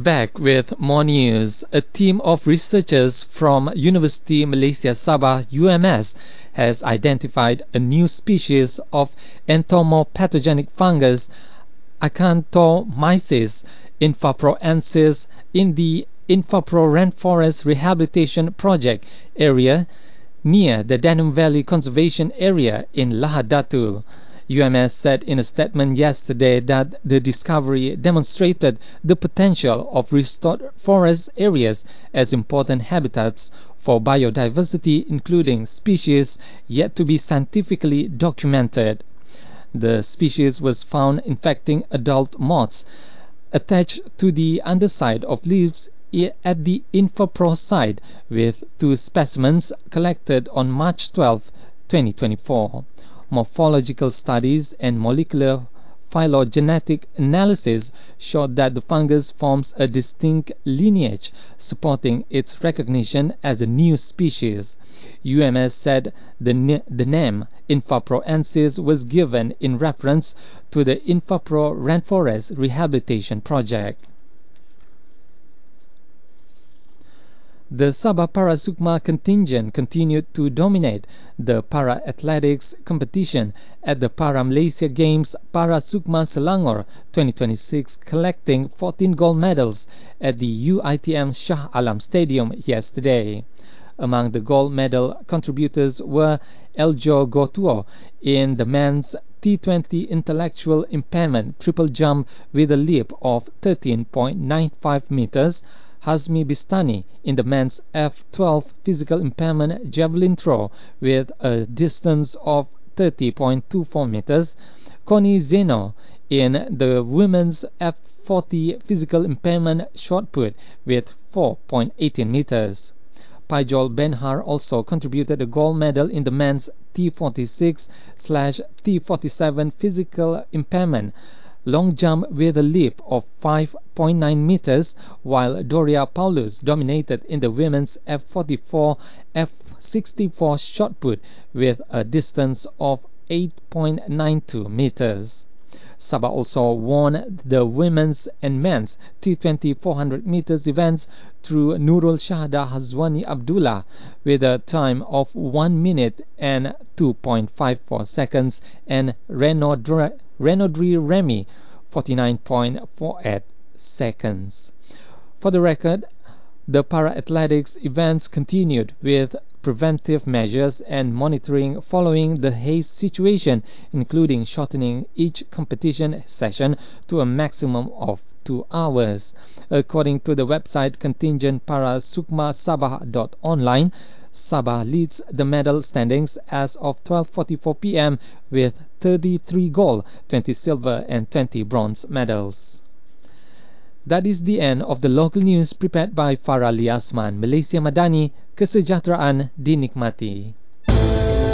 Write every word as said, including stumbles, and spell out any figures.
Back with more news. A team of researchers from University Malaysia Sabah U M S has identified a new species of entomopathogenic fungus, Acanthamyces infraproensis, in the Infrapro Rainforest Rehabilitation Project area near the Danum Valley Conservation Area in Lahad Datu. U M S said in a statement yesterday that the discovery demonstrated the potential of restored forest areas as important habitats for biodiversity, including species yet to be scientifically documented. The species was found infecting adult moths attached to the underside of leaves at the Infrapro site, with two specimens collected on March twelfth, twenty twenty-four. Morphological studies and molecular phylogenetic analysis showed that the fungus forms a distinct lineage, supporting its recognition as a new species. U M S said the, the name Infraproensis was given in reference to the Infrapro Rainforest Rehabilitation Project. The Sabah Para-Sukma contingent continued to dominate the para-athletics competition at the Para-Malaysia Games Para-Sukma Selangor twenty twenty-six, collecting fourteen gold medals at the U I T M Shah Alam Stadium yesterday. Among the gold medal contributors were Eljo Gotuo in the men's T twenty intellectual impairment triple jump with a leap of thirteen point nine five meters, Hazmi Bistani in the men's F twelve physical impairment javelin throw with a distance of thirty point two four meters, Connie Zeno in the women's F forty physical impairment shot put with four point one eight meters. Pajol Benhar also contributed a gold medal in the men's T forty-six slash T forty-seven physical impairment long jump with a leap of five point nine meters, while Doria Paulus dominated in the women's F forty-four F sixty-four shot put with a distance of eight point nine two meters. Sabah also won the women's and men's T twenty four hundred meters events through Nurul Shahada Hazwani Abdullah with a time of one minute and two point five four seconds, and Renaudre Renaudri Remy forty-nine point four eight seconds. For the record, the para-athletics events continued with preventive measures and monitoring following the haze situation, including shortening each competition session to a maximum of two hours. According to the website contingent para sukma sabah dot online, Sabah leads the medal standings as of twelve forty-four p m with thirty-three gold, twenty silver and twenty bronze medals. That is the end of the local news prepared by Farah Liasman. Malaysia Madani, kesejahteraan dinikmati.